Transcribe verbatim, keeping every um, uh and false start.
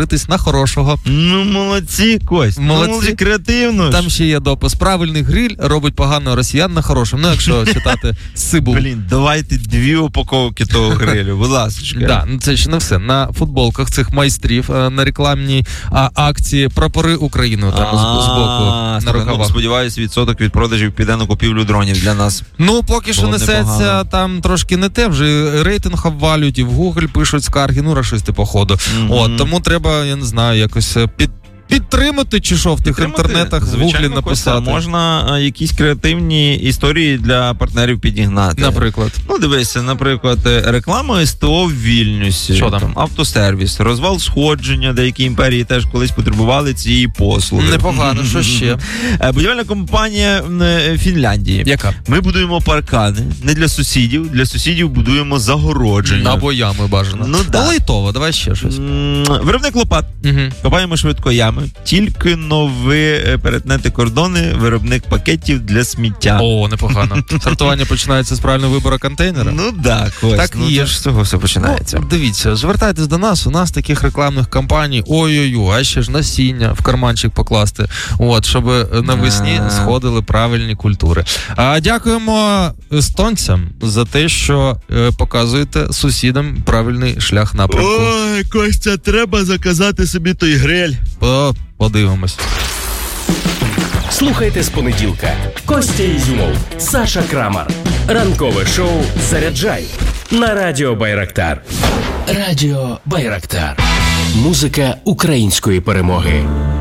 перетворитись на хорошого. Ну, молодці, Кость. Молодці. Ну, креативно. Там ще є допис. Правильний гриль робить поганого росіян на хорошим. Ну, якщо читати Сибул. Блін, давайте дві упаковки того грилю, будь ласка. Да, ну це ще не все. На футболках цих майстрів на рекламній а, акції прапори України там з боку на рукавах. Сподіваюсь, відсоток від продажів піде на купівлю дронів для нас. Ну, поки що несеться там трошки не те, вже рейтинг обвалюють, і в Google пишуть скарги, ну, рашисти, походу. Mm-hmm. От, тому треба, я не знаю, якось під підтримати чи що в тих інтернетах, в Гуглі написати. Можна а, якісь креативні історії для партнерів підігнати. Наприклад? Ну, дивися, наприклад, реклама СТО в Вільнюсі. Що там? там? Автосервіс, розвал сходження, деякі імперії теж колись потребували цієї послуги. Непогано, що ще? Будівельна компанія Фінляндії. Яка? Ми будуємо паркани не для сусідів, для сусідів будуємо загородження. Або ями бажано. Ну, да. Лайтово, давай ще щось. Виробник лопат. Угу. Копаємо швидко ями. Тільки нові перетнете кордони, виробник пакетів для сміття. О, непогано. Сортування починається з правильного вибору контейнера? Ну так, ось. Так ну, є. З цього все починається. Ну, дивіться, звертайтесь до нас, у нас таких рекламних кампаній, ой-ой-ой, а ще ж насіння в карманчик покласти, от, щоб навесні сходили правильні культури. А дякуємо естонцям за те, що е, показуєте сусідам правильний шлях напрямку. Ой, Костя, треба заказати собі той гриль. По- Подивимось. Слухайте з понеділка. Костя Ізюмов, Саша Крамар. Ранкове шоу «Заряджай» на Радіо Байрактар. Радіо Байрактар. Музика української перемоги.